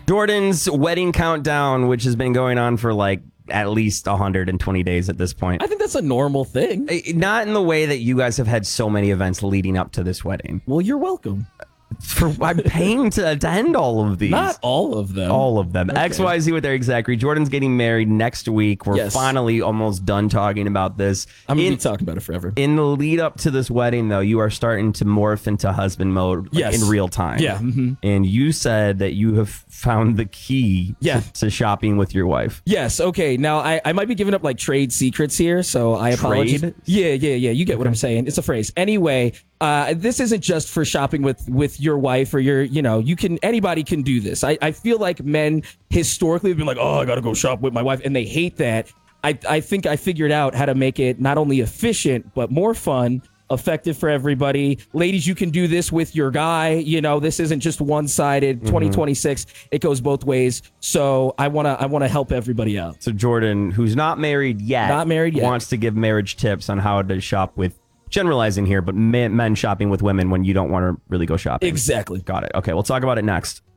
Jordan's wedding countdown, which has been going on for like at least 120 days at this point. I think that's a normal thing. Not in the way that you guys have had so many events leading up to this wedding. Well, you're welcome. I'm paying to attend all of these. Not all of them. All of them. Okay. XYZ with Eric Zachary. Jordan's getting married next week. We're finally almost done talking about this. I'm going to be talking about it forever. In the lead up to this wedding, though, you are starting to morph into husband mode in real time. Yeah. Mm-hmm. And you said that you have found the key to shopping with your wife. Yes. Okay. Now, I might be giving up like trade secrets here, so I apologize. Trade? Yeah. You get what I'm saying. It's a phrase. Anyway, this isn't just for shopping with your wife or anybody can do this. I feel like men historically have been like, oh, I got to go shop with my wife. And they hate that. I think I figured out how to make it not only efficient, but more fun, effective for everybody. Ladies, you can do this with your guy. This isn't just one-sided. 2026, it goes both ways. So I want to help everybody out. So Jordan, who's not married yet, wants to give marriage tips on how to shop with, generalizing here, but men shopping with women when you don't want to really go shopping. Exactly. Got it. Okay, we'll talk about it next.